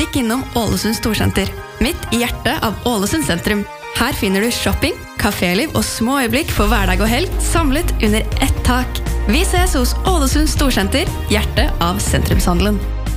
Stikk innom Ålesund Storsenter, midt I hjertet av Ålesund sentrum. Her finner du shopping, kaféliv og små øyeblikk for hverdag og helg, samlet under ett tak. Vi ses hos Ålesund Storsenter, hjertet av sentrumshandelen.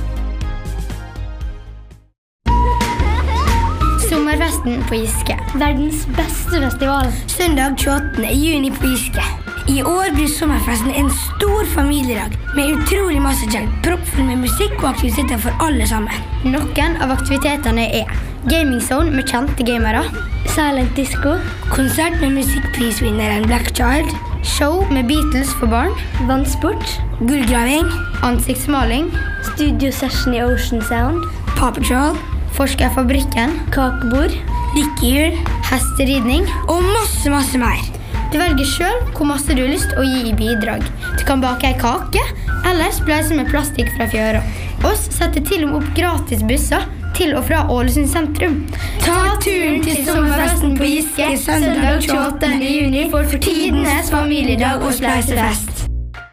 Sommerfesten på Giske. Verdens beste festival. Søndag 28. juni på Giske. I år blir sommerfesten en stor familiedag med utrolig masse kjent, proppfull med musikk og aktiviteter for alle sammen. Noen av aktivitetene Gaming Zone med kjente gamere, Silent Disco, konsert med musikkprisvinneren Black Child, show med Beatles for barn, vannsport, gullgraving, ansiktsmaling, studio session I Ocean Sound, Paw Patrol, Forskerfabrikken, kakebord, lykkehjul, hesteridning og masse mer. Du velger selv hvor masse du har lyst å gi I bidrag. Du kan bake en kake, eller spleise med plastikk fra fjøra. Oss setter til og med opp gratis busser til og fra Ålesund sentrum. Ta turen til sommerfesten på Giske søndag 28. juni for tidenes familiedag og spleisefest.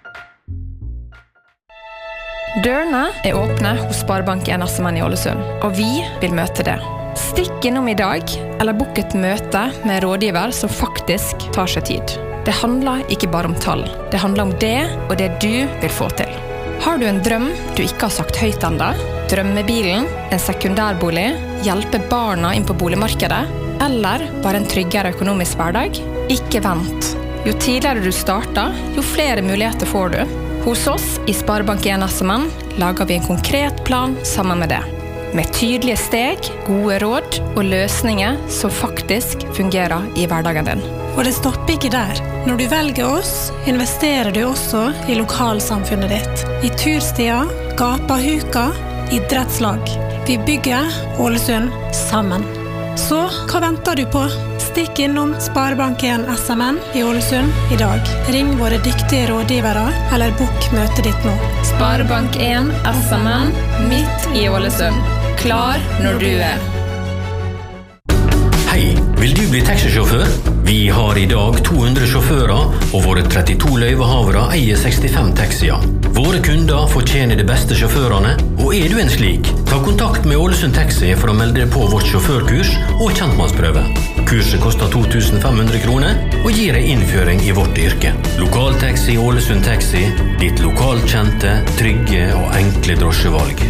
Dørene åpne hos Sparebank1 SMN I Ålesund, og vi vil møte det. Stikk innom I dag, eller bok et møte med rådgiver som faktisk tar seg tid. Det handler ikke bare om tall. Det handler om det og det du vil få til. Har du en drøm du ikke har sagt høyt enda? Drømmebilen, en sekundærbolig, hjelpe barna inn på boligmarkedet, eller bare en tryggere økonomisk hverdag? Ikke vent. Jo tidligere du starter, jo flere muligheter får du. Hos oss I Sparebank1 SMN lager vi en konkret plan sammen med det. Med tydelige steg, gode råd og løsninger som faktisk fungerer I hverdagen din. Og det stopper ikke der. Når du velger oss, investerer du også I lokalsamfunnet ditt. I turstier, gapahuka, idrettslag. Vi bygger Ålesund sammen. Så hva venter du på? Stikk innom Sparebank1 SMN I Ålesund I dag. Ring våre dyktige rådgivere, eller bok møtet ditt nå. Sparebank1 SMN, midt I Ålesund. Klar når du Hei, vil du bli taxisjåfør? Vi har I dag 200 sjåfører, og våre 32 løyvehavere eier 65 taxier. Våre kunder fortjener de beste sjåførene, og du en slik, ta kontakt med Ålesund Taxi for å melde deg på vårt sjåførkurs og kjentmannsprøve. Kurset koster 2500 kroner og gir deg innføring I vårt yrke. Lokaltaxi Ålesund Taxi, ditt lokalkjente, trygge og enkle drosjevalg.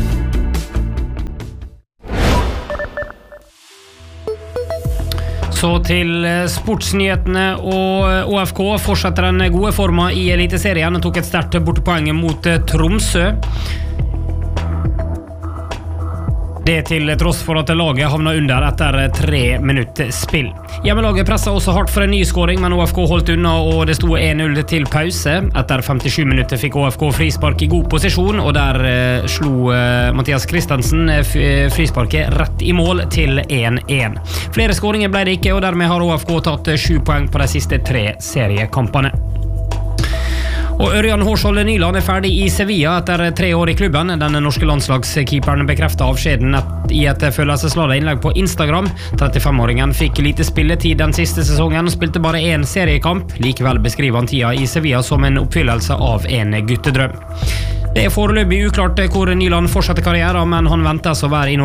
Så til sportsnyhetene, og ÅFK fortsetter den gode forma I Eliteserien og tok et sterkt bortepoeng mot Tromsø. Det til tross for at laget havnet under etter 3 minutter spill. Hjemmelaget presset også hardt for en ny skåring, men ÅFK holdt unna, og det stod 1-0 til pause. Etter 57 minutter fikk ÅFK frispark I god posisjon, og der slo Mathias Christensen frisparket rett I mål til 1-1. Flere skåringer ble det ikke, og dermed har ÅFK tatt 7 poeng på de siste 3 seriekampene. Og Ørjan Hårsholde Nyland ferdig I Sevilla etter 3 år I klubben. Den norske landslagskeeperen bekreftet avskjeden I et følelsesladet innlegg på Instagram. 35-åringen fikk lite spilletid den siste sesongen og spilte bare 1 seriekamp. Likevel beskriver han tida I Sevilla som en oppfyllelse av en guttedrøm. Det foreløpig uklart hvor Nyland fortsetter karrieren, men han ventes å være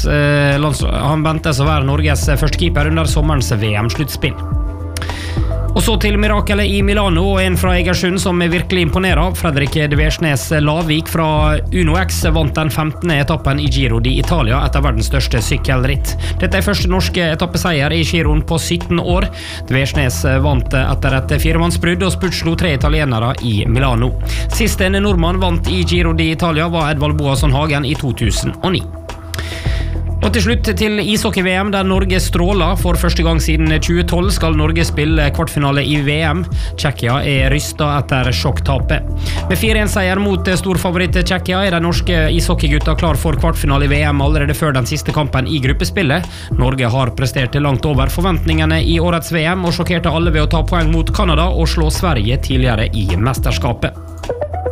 Norges første keeper under sommerens VM-sluttspill. Og så til mirakelet I Milano, og en fra Egersund som virkelig imponerer. Fredrik Dversnes Lavik fra Uno X vant den 15. etappen I Giro di Italia etter verdens største sykkelritt. Dette første norske etappeseier I Giroen på 17 år. Dversnes vant etter et 4-mannsbrudd og spurtslo 3 italienere I Milano. Siste en nordmann vant I Giro di Italia var Edvald Boasson Hagen I 2009. Og til slutt til ishockey-VM, der Norge stråler. For første gang siden 2012 skal Norge spille kvartfinale I VM. Tsjekkia rystet etter sjokktapet. Med 4-1-seier mot storfavoritt Tsjekkia de norske ishockeygutta klar for kvartfinale I VM allerede før den siste kampen I gruppespillet. Norge har prestert langt over forventningene I årets VM og sjokkerte alle ved å ta poeng mot Kanada og slå Sverige tidligere I mesterskapet.